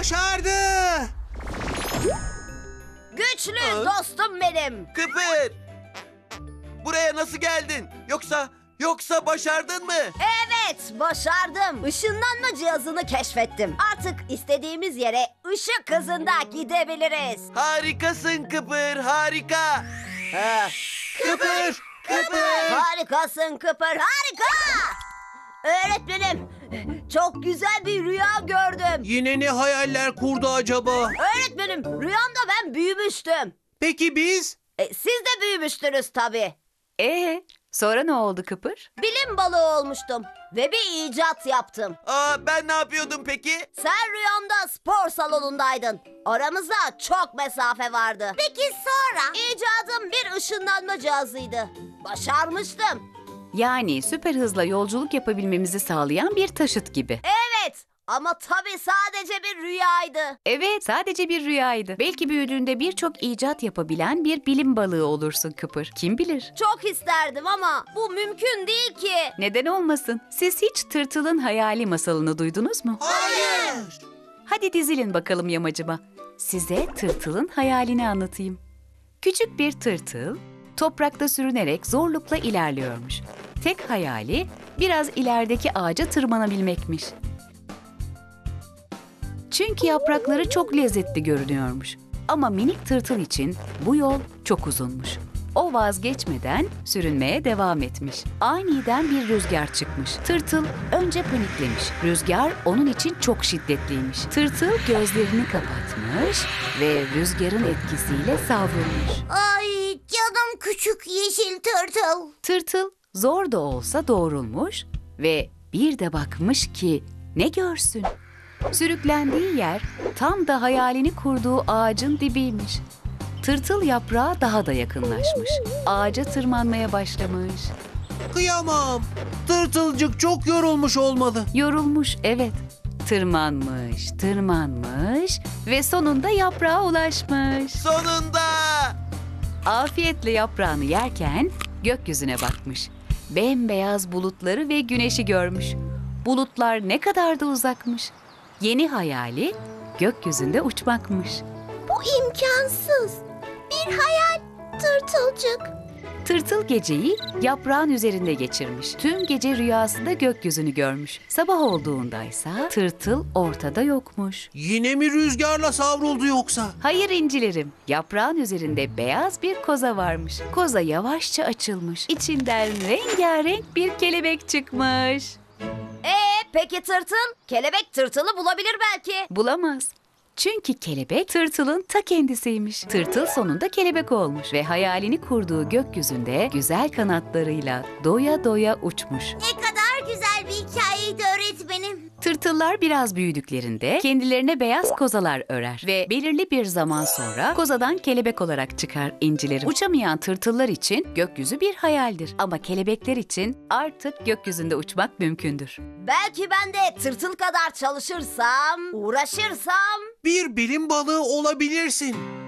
Başardı. Güçlü dostum benim. Kıpır! Buraya nasıl geldin? Yoksa başardın mı? Evet, başardım. Işınlanma cihazını keşfettim. Artık istediğimiz yere ışık hızında gidebiliriz. Harikasın Kıpır, harika! Kıpır. Kıpır. Harikasın Kıpır, harika! Öğretmenim, çok güzel bir rüya gördüm. Yine ne hayaller kurdu acaba? Öğretmenim, rüyamda ben büyümüştüm. Peki biz? Siz de büyümüştünüz tabii. Sonra ne oldu Kıpır? Bilim balığı olmuştum ve bir icat yaptım. Ben ne yapıyordum peki? Sen rüyamda spor salonundaydın. Aramızda çok mesafe vardı. Peki sonra? İcadım bir ışınlanma cihazıydı. Başarmıştım. Yani süper hızla yolculuk yapabilmemizi sağlayan bir taşıt gibi. Evet ama tabii sadece bir rüyaydı. Evet, sadece bir rüyaydı. Belki büyüdüğünde birçok icat yapabilen bir bilim balığı olursun Kıpır. Kim bilir? Çok isterdim ama bu mümkün değil ki. Neden olmasın? Siz hiç Tırtıl'ın hayali masalını duydunuz mu? Hayır. Hadi dizilin bakalım yamacıma. Size Tırtıl'ın hayalini anlatayım. Küçük bir tırtıl toprakta sürünerek zorlukla ilerliyormuş. Tek hayali biraz ilerideki ağaca tırmanabilmekmiş. Çünkü yaprakları çok lezzetli görünüyormuş. Ama minik tırtıl için bu yol çok uzunmuş. O vazgeçmeden sürünmeye devam etmiş. Aniden bir rüzgar çıkmış. Tırtıl önce paniklemiş. Rüzgar onun için çok şiddetliymiş. Tırtıl gözlerini kapatmış ve rüzgarın etkisiyle savrulmuş. Ay canım küçük yeşil tırtıl. Tırtıl zor da olsa doğrulmuş ve bir de bakmış ki ne görsün? Sürüklendiği yer tam da hayalini kurduğu ağacın dibiymiş. Tırtıl yaprağa daha da yakınlaşmış. Ağaca tırmanmaya başlamış. Kıyamam. Tırtılcık çok yorulmuş olmalı. Yorulmuş, evet. Tırmanmış, tırmanmış ve sonunda yaprağa ulaşmış. Sonunda! Afiyetle yaprağını yerken gökyüzüne bakmış. Bembeyaz bulutları ve güneşi görmüş. Bulutlar ne kadar da uzakmış. Yeni hayali gökyüzünde uçmakmış. Bu imkansız. Bir hayal tırtılcık. Tırtıl geceyi yaprağın üzerinde geçirmiş. Tüm gece rüyasında gökyüzünü görmüş. Sabah olduğundaysa tırtıl ortada yokmuş. Yine mi rüzgarla savruldu yoksa? Hayır incilerim, yaprağın üzerinde beyaz bir koza varmış. Koza yavaşça açılmış. İçinden rengarenk bir kelebek çıkmış. Peki tırtıl? Kelebek tırtılı bulabilir belki. Bulamaz. Çünkü kelebek tırtılın ta kendisiymiş. Tırtıl sonunda kelebek olmuş ve hayalini kurduğu gökyüzünde güzel kanatlarıyla doya doya uçmuş. Ne kadar güzel bir hikayeydi öğretmenim. Tırtıllar biraz büyüdüklerinde kendilerine beyaz kozalar örer ve belirli bir zaman sonra kozadan kelebek olarak çıkar incileri. Uçamayan tırtıllar için gökyüzü bir hayaldir ama kelebekler için artık gökyüzünde uçmak mümkündür. Belki ben de tırtıl kadar çalışırsam, uğraşırsam... Bir bilim balığı olabilirsin.